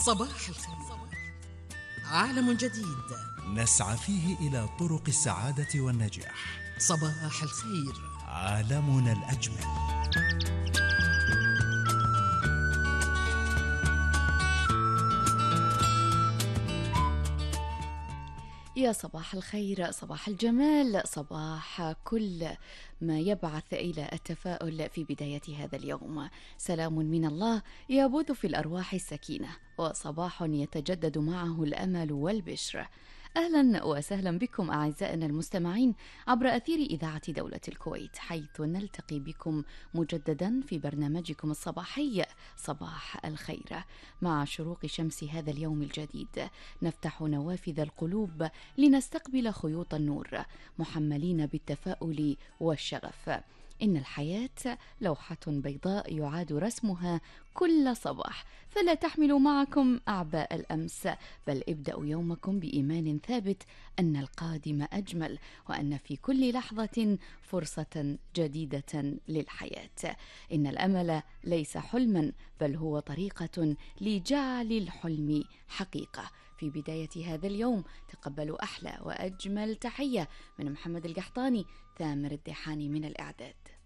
صباح الخير. عالم جديد نسعى فيه إلى طرق السعادة والنجاح. صباح الخير. عالمنا الأجمل. يا صباح الخير، صباح الجمال، صباح كل ما يبعث إلى التفاؤل في بداية هذا اليوم. سلام من الله يبث في الأرواح السكينة، وصباح يتجدد معه الأمل والبشر. أهلا وسهلا بكم أعزائنا المستمعين عبر أثير إذاعة دولة الكويت، حيث نلتقي بكم مجددا في برنامجكم الصباحي صباح الخير. مع شروق شمس هذا اليوم الجديد نفتح نوافذ القلوب لنستقبل خيوط النور، محملين بالتفاؤل والشغف. إن الحياة لوحة بيضاء يعاد رسمها كل صباح، فلا تحملوا معكم أعباء الأمس، بل ابدأوا يومكم بإيمان ثابت أن القادم أجمل، وأن في كل لحظة فرصة جديدة للحياة. إن الأمل ليس حلما، بل هو طريقة لجعل الحلم حقيقة. في بداية هذا اليوم تقبلوا أحلى وأجمل تحية من محمد القحطاني، ثامر الدحاني من الإعداد.